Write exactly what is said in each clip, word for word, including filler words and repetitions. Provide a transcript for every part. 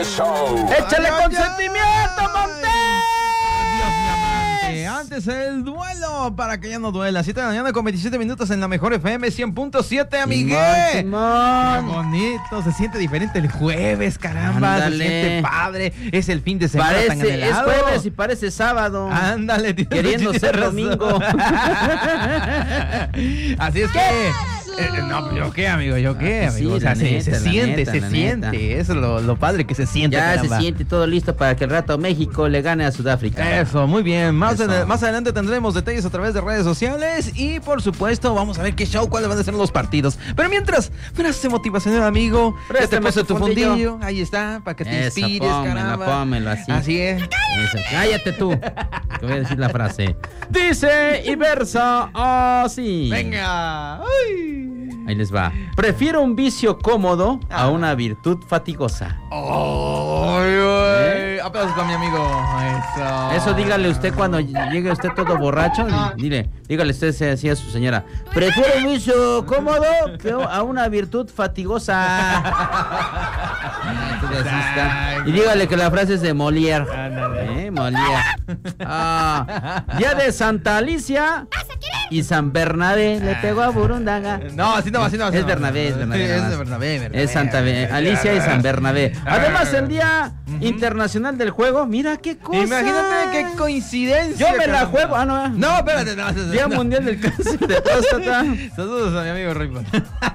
Show. ¡Échale consentimiento, Monte! Antes el duelo para que ya no duela. siete de la mañana con veintisiete minutos en la mejor F M cien punto siete, amigue. Qué bonito, se siente diferente el jueves, caramba. Ándale. Se siente padre. Es el fin de semana parece, tan anhelado. Es jueves y parece sábado. Ándale, tío, queriendo ser domingo. Así es que eh, no, yo qué, amigo, yo qué, amigo. Sí, o sea, se, neta, se siente, neta, se siente. Neta. Eso es lo, lo padre que se siente. Ya caramba. Se siente todo listo para que el rato México le gane a Sudáfrica. Eso, muy bien. Más, en, más adelante tendremos detalles a través de redes sociales y por supuesto vamos a ver qué show, cuáles van a ser los partidos. Pero mientras, frase motivacional, amigo. Ya te puse tu fundillo. fundillo. Ahí está, para que te Eso, inspires, pómelo, caramba. Pómelo así. Así es. Eso. Cállate tú. Te voy a decir la frase. Dice y versa así. Venga. Ay. Ahí les va. Prefiero un vicio cómodo ah. a una virtud fatigosa. Oh, ¿Eh? Aplausos para mi amigo. Eso. Eso dígale usted cuando llegue usted todo borracho. Ah. Dile, dígale usted así a su señora. Prefiero un vicio cómodo que a una virtud fatigosa. Entonces, así está. Y dígale que la frase es de Molière. ¿Eh? Molière. Ah, día de Santa Alicia y San Bernabé le pegó a Burundanga. No, así no, así no. Así es no. Bernabé, es Bernabé. Sí, es de Bernabé, Bernabé. Es Santa Be- Alicia y San Bernabé. Además, el Día uh-huh. Internacional del Juego. Mira qué cosa. Imagínate qué coincidencia. Yo me la juego. Ah, no. No, espérate. No, Día no. Mundial del Cáncer de Próstata. Saludos a mi amigo Raymond.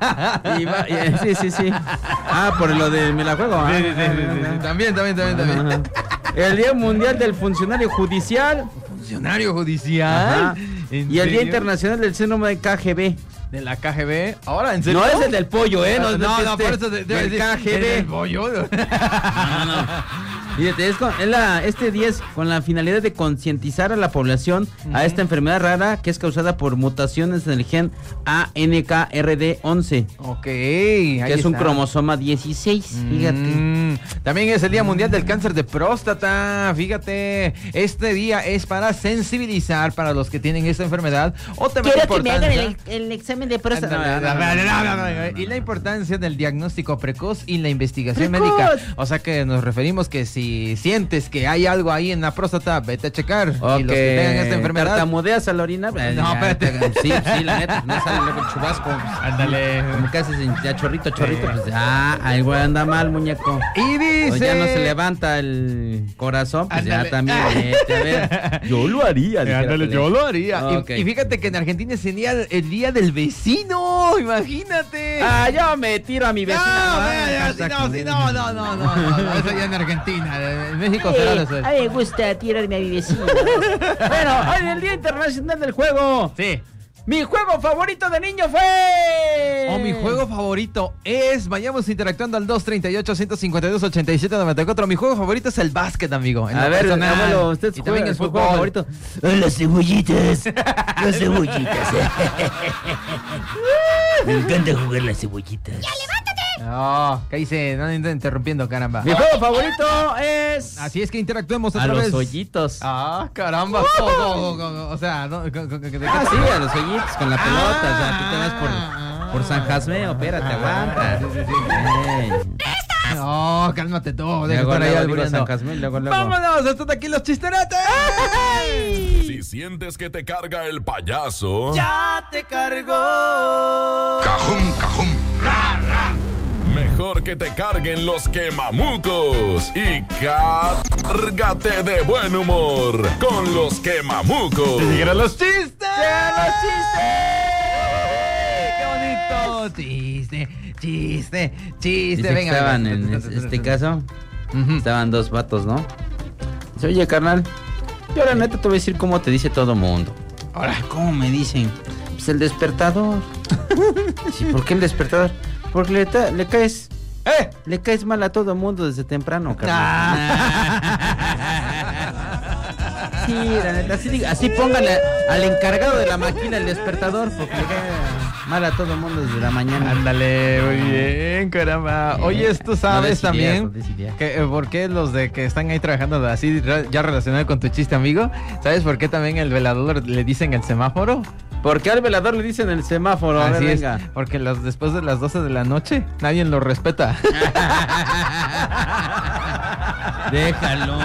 Y va, y, sí, sí, sí. Ah, por lo de me la juego. Sí, ah, sí, sí, sí, sí, sí. También, también, también, también. El Día Mundial del Funcionario Judicial. Funcionario Judicial. Y el Día Internacional del Síndrome de K G B. De la K G B. Ahora, ¿en serio? No es el del pollo, ¿eh? No, no, no, no, no este, por eso debe decir K G B. El pollo. No, no, no. Fíjate, es, con, es la, este día es con la finalidad de concientizar a la población uh-huh. a esta enfermedad rara que es causada por mutaciones en el gen A N K R D once. Ok. Que es está. un cromosoma dieciséis, mm. fíjate. También es el Día Mundial del Cáncer de Próstata, fíjate. Este día es para sensibilizar para los que tienen esta enfermedad. O también quiero que me hagan el, el examen de próstata. No, no, no, no, no, no, no. Y la importancia del diagnóstico precoz y la investigación precoz. médica. O sea que nos referimos que si Si sientes que hay algo ahí en la próstata, vete a checar. Okay. Y los que tengan esta enfermedad. ¿Tartamudeas a la orina? No, espérate. Sí, sí, la neta, no sale luego el chubasco. Ándale. Como que haces ya chorrito, chorrito, pues ah, algo anda mal, muñeco. Y dice. O ya no se levanta el corazón, pues Ándale. ya también. Vete, a ver. Yo lo haría. Ándale, yo lo haría. Okay. Y, y fíjate que en Argentina es el día, el día del vecino, imagínate. Ah, yo me tiro a mi vecino. No, no, no, no, no, no, no, eso ya en Argentina. En México será eso. A mí me gusta tirarme a mi vecino. Bueno, hoy es el Día Internacional del Juego. Sí. Mi juego favorito de niño fue... O oh, mi juego favorito es... Vayamos interactuando al dos treinta y ocho, ciento cincuenta y dos, ochenta y siete, noventa y cuatro. Mi juego favorito es el básquet, amigo. A ver, abuelo, usted y también el fútbol. juego favorito. Las cebollitas. Las cebollitas. Me encanta jugar las cebollitas. ¡Ya, levántate! No, ¿qué hice? No ando interrumpiendo, caramba. Mi juego favorito es... Así es que interactuemos otra a vez. los hoyitos. Ah, caramba. Oh, oh, oh, o sea, no, con, con, con, ah, sí, a los hoyitos con la pelota. Ah, o sea, tú te vas por, ah, por San Jasmeo. Espérate, ah, aguanta. Sí, sí, sí. Hey. No, cálmate tú. Deja estar ahí albureando. Vámonos, hasta aquí los chisteretes. Si sientes que te carga el payaso, ya te cargó. Cajún, cajún. Ra, ra. Mejor que te carguen los quemamucos y cárgate de buen humor con los quemamucos. ¡Llegan los chistes! ¡Llegan los chistes! ¡Qué bonito! Chiste, chiste, chiste. Venga. Estaban en este caso, uh-huh. estaban dos vatos, ¿no? Dice, oye, carnal, yo la neta te voy a decir cómo te dice todo mundo. Ahora, ¿cómo me dicen? Pues el despertador. Sí, ¿por qué el despertador? Porque le, ta- le caes, ¿Eh? le caes mal a todo mundo desde temprano, carnal. Ah. Sí, la neta, así, así póngale al encargado de la máquina el despertador, porque le cae mal a todo mundo desde la mañana. Ándale, muy bien, caramba. Oye, tú sabes no también ideas, que, eh, por qué los de que están ahí trabajando así, ya relacionado con tu chiste, amigo. ¿Sabes por qué también el velador le dicen el semáforo? ¿Por qué al velador le dicen el semáforo? A Así ver, es, venga. porque los, después de las doce de la noche nadie lo respeta. Déjalo.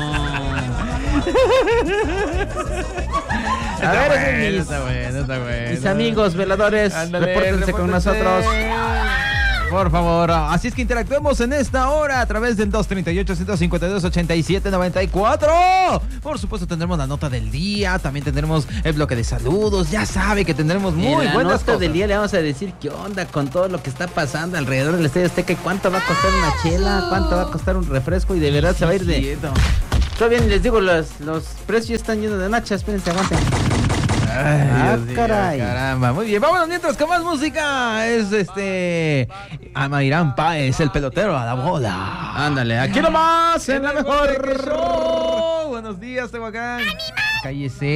Está A ver, bueno, esos mis- está bueno, está bueno. Mis amigos veladores, Ándale, repórtense con repórtense. nosotros. Por favor, así es que interactuemos en esta hora a través del dos treinta y ocho, ciento cincuenta y dos, ochenta y siete noventa y cuatro. Por supuesto tendremos la nota del día, también tendremos el bloque de saludos, ya sabe que tendremos muy en la buenas nota cosas. del día le vamos a decir qué onda con todo lo que está pasando alrededor del Estadio Azteca y cuánto va a costar una chela, cuánto va a costar un refresco y de verdad se va a ir de... Quieto. Todavía ni les digo, los, los precios están llenos de nachas, espérense, aguanten. Ay, Ah, Dios mío, caray. caramba, muy bien, vámonos mientras con más música. Es este Amairán Páez, el pelotero a la bola. Ándale, aquí nomás, en la mejor. Show. Buenos días, Tehuacán. Cállese.